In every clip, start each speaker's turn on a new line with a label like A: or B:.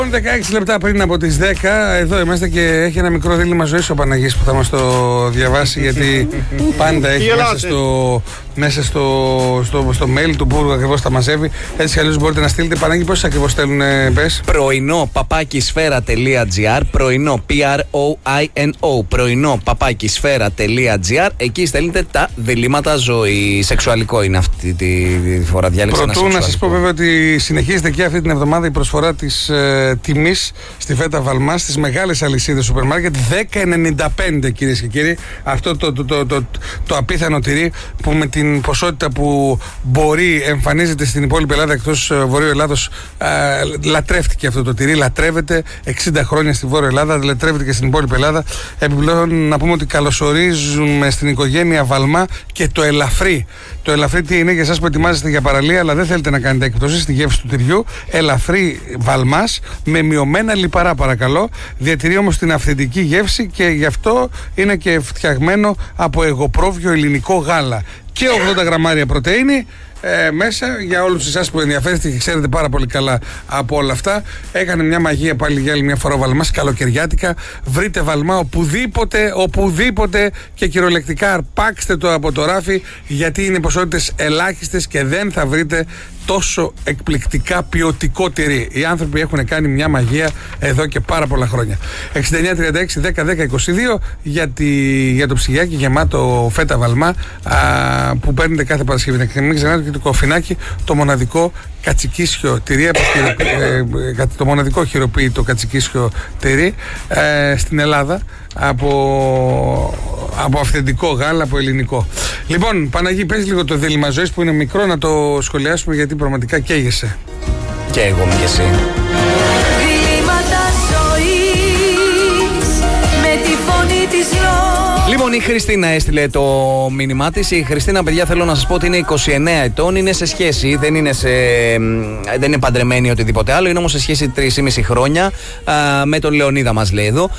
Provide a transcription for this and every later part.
A: 16 λεπτά πριν από τις 10, εδώ είμαστε και έχει ένα μικρό δίλημμα ζωής ο Παναγής που θα μας το διαβάσει, γιατί πάντα έχει μέσα στο mail του που ακριβώς τα μαζεύει. Έτσι κι αλλιώς μπορείτε να στείλετε. Παναγή, πόσες ακριβώς στέλνουν, πες?
B: Πρωινό @sfera.gr. Πρωινό PROINO. Πρωινό @sfera.gr. Εκεί στέλνετε τα διλήμματα ζωή. Σεξουαλικό είναι αυτή τη φορά. Διάλεξα ένα
A: σεξουαλικό. Να σας πω βέβαια ότι συνεχίζεται και αυτή την εβδομάδα η προσφορά της τιμής στη Φέτα Βαλμά στις μεγάλες αλυσίδες σούπερ μάρκετ. 10,95 κυρίες και κύριοι. Αυτό το απίθανο τυρί που με την ποσότητα που μπορεί εμφανίζεται στην υπόλοιπη Ελλάδα, εκτός Βορείου Ελλάδος, λατρεύτηκε αυτό το τυρί. Λατρεύεται 60 χρόνια στη Βόρεια Ελλάδα, λατρεύεται και στην υπόλοιπη Ελλάδα. Επιπλέον να πούμε ότι καλωσορίζουμε στην οικογένεια Βαλμά και το ελαφρύ. Το ελαφρύ τι είναι για εσάς που ετοιμάζεστε για παραλία, αλλά δεν θέλετε να κάνετε έκπτωση στη γεύση του τυριού? Ελαφρύ Βαλμάς με μειωμένα λιπαρά, παρακαλώ. Διατηρεί όμως την αυθεντική γεύση και γι' αυτό είναι και φτιαγμένο από εγωπρόβιο ελληνικό γάλα. Και 80 γραμμάρια πρωτεΐνη μέσα για όλους εσάς που ενδιαφέρεστε και ξέρετε πάρα πολύ καλά από όλα αυτά. Έκανε μια μαγεία πάλι για άλλη μια φορά ο Βαλμάς, καλοκαιριάτικα. Βρείτε Βαλμά οπουδήποτε και κυριολεκτικά αρπάξτε το από το ράφι, γιατί είναι ποσότητες ελάχιστες και δεν θα βρείτε τόσο εκπληκτικά ποιοτικό τυρί. Οι άνθρωποι έχουν κάνει μια μαγεία εδώ και πάρα πολλά χρόνια. 6936-10-10-22 για το ψυγιάκι γεμάτο Φέτα Βαλμά που παίρνετε κάθε Παρασκευή. Και μην ξεχνάτε και το κοφινάκι, το μοναδικό κατσικίσιο τυρί, το μοναδικό χειροποίητο κατσικίσιο τυρί στην Ελλάδα από αυθεντικό γάλα, από ελληνικό. Λοιπόν, Παναγή, πες λίγο το δίλημμα ζωής που είναι μικρό να το σχολιάσουμε, γιατί πραγματικά καίγεσαι.
B: Και εγώ και εσύ.
C: Διλήμματα ζωής με τη φωνή της
B: Λοιπόν, η Χριστίνα έστειλε το μήνυμά της. Η Χριστίνα, παιδιά, θέλω να σας πω ότι είναι 29 ετών, είναι σε σχέση, δεν είναι παντρεμένη ή οτιδήποτε άλλο, είναι όμως σε σχέση 3,5 χρόνια με τον Λεωνίδα, μας λέει εδώ.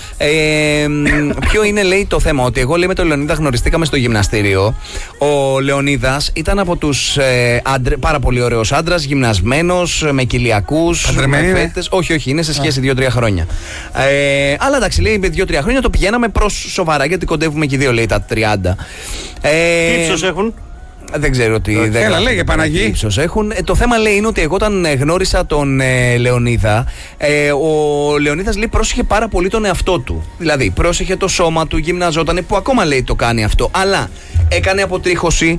B: Ποιο είναι, λέει, το θέμα? Ότι εγώ, λέει, με τον Λεωνίδα γνωριστήκαμε στο γυμναστήριο. Ο Λεωνίδας ήταν από τους πάρα πολύ ωραίος άντρας, γυμνασμένος, με κοιλιακούς, με φέτες. Όχι, είναι σε σχέση 2-3 χρόνια. Αλλά εντάξει, λέει, με 2-3 χρόνια το πηγαίναμε προς σοβαρά, γιατί κοντεύουμε και 2, λέει, τα 30.
D: Τι ύψος έχουν?
B: Δεν ξέρω τι.
A: Έλα, λέγε, Παναγί.
B: Ύψος έχουν. Το θέμα, λέει, είναι ότι εγώ όταν γνώρισα τον Λεωνίδα, ο Λεωνίδας, λέει, πρόσεχε πάρα πολύ τον εαυτό του. Δηλαδή, πρόσεχε το σώμα του, γυμναζότανε, που ακόμα, λέει, το κάνει αυτό. Αλλά έκανε αποτρίχωση.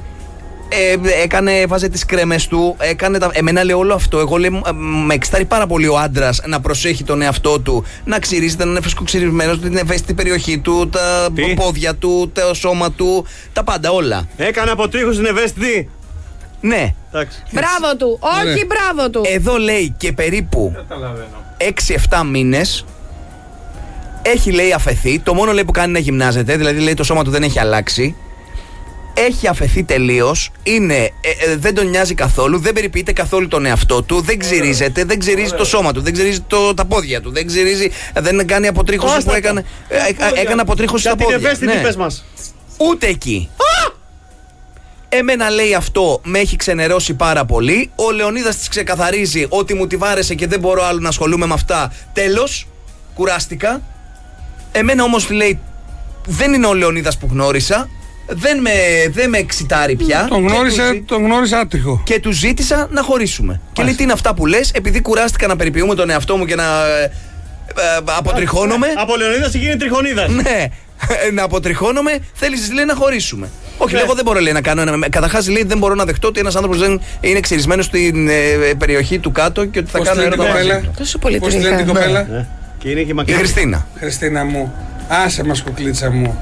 B: Βάζε τις κρέμες του, εμένα, λέει, όλο αυτό. Εγώ, λέει, με εξητάρει πάρα πολύ ο άντρας να προσέχει τον εαυτό του, να ξυρίζεται, να είναι φρεσκοξυρισμένος, την ευαίσθητη περιοχή του, τα πόδια του, το σώμα του, τα πάντα όλα.
D: Έκανε αποτρίχωση στην ευαίσθητη.
B: Ναι.
E: Μπράβο του, όχι μπράβο του.
B: Εδώ, λέει, και περίπου 6-7 μήνες έχει, λέει, αφαιθεί. Το μόνο, λέει, που κάνει είναι να γυμνάζεται, δηλαδή, λέει, το σώμα του δεν έχει αλλάξει. Έχει αφαιθεί τελείως, δεν τον νοιάζει καθόλου, δεν περιποιείται καθόλου τον εαυτό του, δεν ξυρίζεται, δεν ξυρίζει το σώμα του, δεν ξυρίζει τα πόδια του, δεν κάνει αποτρίχωση που έκανε. Έκανε αποτρίχωση στα πόδια.
D: Για την ευαίσθητη, πες μας.
B: Ούτε εκεί. Εμένα, λέει, αυτό με έχει ξενερώσει πάρα πολύ. Ο Λεωνίδας της ξεκαθαρίζει ότι μου τη βάρεσε και δεν μπορώ άλλο να ασχολούμαι με αυτά. Τέλος, κουράστηκα. Εμένα όμως, λέει, δεν είναι ο Λεωνίδας που γνώρισα. Δεν με εξητάρει πια.
A: Τον γνώρισα άτριχο.
B: Και του ζήτησα να χωρίσουμε. Και λέει, τι είναι αυτά που λες? Επειδή κουράστηκα να περιποιούμε τον εαυτό μου και να αποτριχώνομαι.
D: Από Λεωνίδας γίνει τριχονίδας.
B: Ναι, να αποτριχώνομαι, θέλεις, λέει, να χωρίσουμε. Όχι, εγώ δεν μπορώ, λέει, να κάνω. Καταρχάς, λέει, δεν μπορώ να δεχτώ ότι ένας άνθρωπος δεν είναι ξυρισμένος στην περιοχή του κάτω και ότι θα κάνω έρωτα μαζί του.
E: Τόσο πολύ
A: Πώς λένε την κοπέλα?
B: Η Χριστίνα.
A: Χριστίνα μου. Άσε μας, κουκλίτσα μου.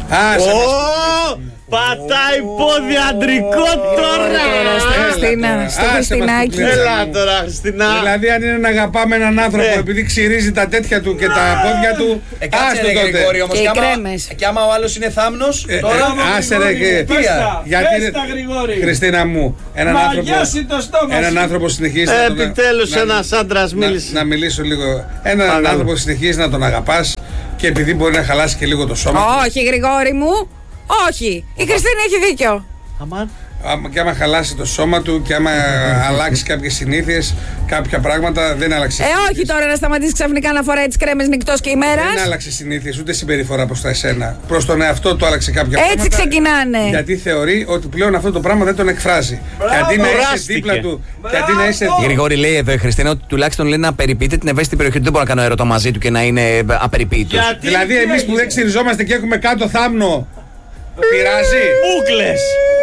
D: Πατάει πόδι αντρικό τώρα.
E: Στο Χριστινάκι.
D: Έλα τώρα, Χριστίνα.
A: Δηλαδή, αν είναι να αγαπάμε έναν άνθρωπο επειδή ξυρίζει τα τέτοια του και τα πόδια του.
B: Κάτσε, ρε Γρηγόρη, όμως. Και άμα ο άλλος είναι θάμνος, τώρα.
A: Άσε, ρε Γρηγόρη. Χριστίνα μου, έναν άνθρωπο συνεχίζει.
D: Επιτέλους ένας άντρας μίλησε.
A: Να μιλήσω λίγο. Έναν άνθρωπο συνεχίζει να τον αγαπάς και επειδή μπορεί να χαλάσει και λίγο το σώμα.
E: Όχι, Γρηγόρη μου. Όχι. Η Χριστίνα έχει δίκιο.
D: Αμάν.
A: Και άμα χαλάσει το σώμα του και άμα αλλάξει κάποιες συνήθειες, κάποια πράγματα δεν άλλαξε.
E: Όχι τώρα να σταματήσει ξαφνικά να φοράει τις κρέμες νυχτός και ημέρας.
A: Δεν άλλαξε συνήθειες, ούτε συμπεριφορά προς τα εσένα. Προς τον εαυτό του άλλαξε κάποια πράγματα.
E: Έτσι ξεκινάνε.
A: Γιατί θεωρεί ότι πλέον αυτό το πράγμα δεν τον εκφράζει. Γιατί να είσαι δίπλα του. Γιατί να είσαι.
B: Η Γρηγόρη λέει εδώ η Χριστίνα ότι τουλάχιστον λέει να περιποιείται την ευαίσθητη περιοχή του. Δεν μπορώ να κάνω έρωτα μαζί του και να είναι απεριποίητος.
A: Δηλαδή, εμείς που δεν ξυριζόμαστε και έχουμε κάτω θάμνο, πειράζει.
D: Ούκλες.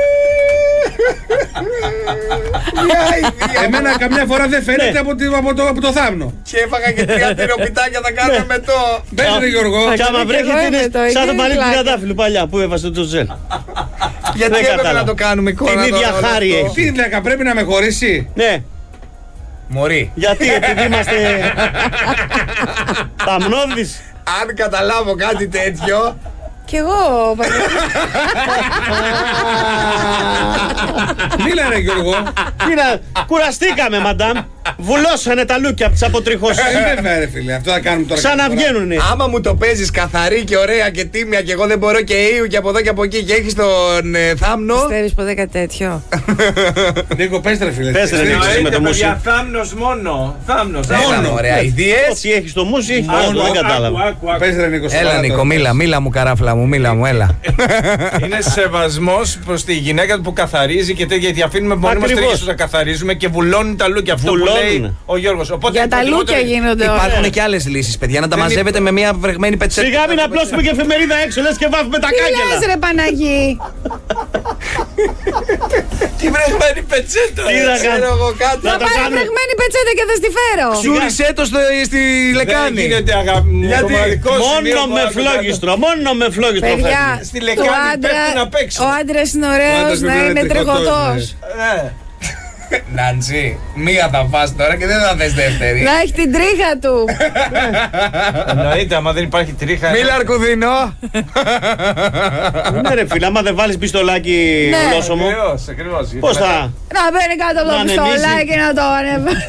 A: Εμένα καμιά φορά δεν φαίνεται από το θάμνο.
B: Και έφαγα και 3 τυροπιτάκια, θα κάνουμε το.
A: Μπες ρε Γιώργο.
D: Και άμα βρέχεται είναι σαν το παλί του Τριαντάφυλλου παλιά που έβασε το Τζέλ.
B: Γιατί έπρεπε να το κάνουμε εικόνα.
D: Την ίδια χάρη έχει.
A: Τι λέκα, πρέπει να με χωρίσει.
D: Ναι.
B: Μωρή.
D: Γιατί, επειδή είμαστε θαμνώδεις.
B: Αν καταλάβω κάτι τέτοιο.
E: Κι εγώ.
A: Μίλα ρε Γιώργο.
D: Κουραστήκαμε, μαντάμ. Βουλώσανε τα λούκια από τις αποτριχώσεις.
A: Βέβαια ρε φίλε, αυτό θα κάνουμε τώρα.
D: Ξαναβγαίνουνε.
B: Άμα μου το παίζεις καθαρή και ωραία και τίμια και εγώ δεν μπορώ και ήου και από εδώ και από εκεί και έχεις τον θάμνο.
E: Πιστεύεις ποτέ κάτι τέτοιο?
A: Νίκο, πες ρε φίλε.
D: Πες ρε Νίκο, με το μουσι.
F: Για θάμνος μόνο. Θάμνος.
B: Έλα ωραία ιδέες.
D: Ό,τι έχεις το μουσι, έχεις το άλλο. Δεν κατάλαβα.
A: Πες ρε Νίκο.
B: Έλα Νίκο, μίλα μου καράφλα μου, μίλα μου, έλα.
F: Είναι σεβασμός προς τη γυναίκα του που καθαρίζει και τέτοια. Γιατί αφήνουμε μόνοι μας
D: Ακριβώς.
F: τρίχες να καθαρίζουμε και βουλώνει τα λούκια. Αυτό που λέει ο Γιώργος. Οπότε
E: Για τα λούκια γίνονται όλα.
B: Υπάρχουν και άλλες λύσεις, παιδιά, να τα μαζεύετε με μια βρεγμένη πετσέτα.
D: Σιγά μην απλώσουμε και εφημερίδα έξω, λες και βάφουμε τα
E: Τι λες
D: κάγκελα.
E: ρε Παναγί?
F: τι βρεγμένη πετσέτα.
D: Τι θα κάνω.
E: Θα
D: το
E: πάρει
D: κάνω.
E: βρεγμένη πετσέτα και θα στη φέρω.
B: Σούρισε το στη
F: Δεν
B: λεκάνη.
F: γίνεται αγάπη μου. Το μοναδικό σημείο
D: Μόνο
F: που
D: με
F: άκουγα
D: φλόγιστρο, μόνο με φλόγιστρο.
E: Παιδιά,
D: φεύγει.
F: Στη λεκάνη πρέπει να παίξει.
E: ο άντρας είναι
A: Ο
E: ωραίος
A: άντρας
E: να
A: πρέπει να
E: είναι
A: είναι
E: τριχωτός.
F: Ναι.
B: Νάντσι, μία θα φας τώρα και δεν θα θες δεύτερη.
E: Να έχει την τρίχα του.
F: Εννοείται, άμα δεν υπάρχει τρίχα.
B: Μίλα Αρκουδίνο.
D: Ναι ρε φίλε, άμα δεν βάλεις πιστολάκι
E: Ναι.
D: ολόσωμο.
F: Ακριβώς.
D: Πώς θα.
E: Να μπαίνει κάτω από το
D: Να ανεμίζει.
E: πιστολάκι να το ανεβάσει.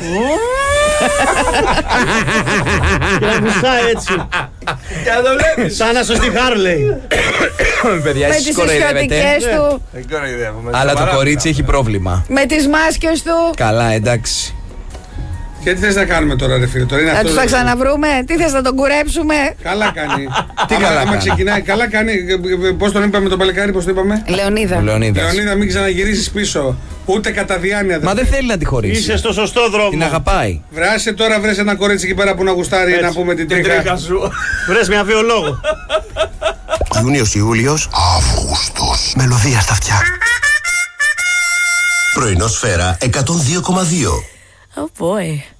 D: Και να βουσάει έτσι.
F: Και να το βλέπεις.
D: Σαν να σωστή Χάρλεϊ.
B: Παιδιά,
E: Με
B: εσείς
E: τις
B: κοροϊδεύετε.
E: ισιωτικές του.
F: Δεν κοροϊδεύουμε.
B: Αλλά το κορίτσι έχει πρόβλημα.
E: Με τις μάσκες του.
B: Καλά, εντάξει.
A: Και τι θες να κάνουμε τώρα ρε φίλε, τώρα είναι
E: Θα
A: αυτό.
E: τους τα ξαναβρούμε. Τι θες να τον κουρέψουμε?
A: Καλά κάνει.
B: Τι
A: Άμα-
B: καλά
A: άμα
B: κάνει.
A: ξεκινάει, καλά κάνει. Πώς τον είπαμε τον παλικάρι, πώς το είπαμε.
E: Λεωνίδα.
B: Ο Λεωνίδας.
A: Λεωνίδα, μην ξαναγυρίσεις πίσω. Ούτε κατά διάνοια.
B: Μα δεν θέλει να τη χωρίσει.
D: Είσαι στο σωστό δρόμο.
B: Την αγαπάει.
A: Βράσε τώρα, βρες ένα κορίτσι εκεί πέρα που να γουστάρει
D: Έτσι.
A: να πούμε την
F: Την
A: τρίχα.
F: τρίχα σου.
D: Βρες μια βιολόγο.
G: Ιούνιος-Ιούλιος, Αύγουστος. Μελωδία στα αυτιά. Πρωινό Σφαίρα 102,2.
C: Oh boy.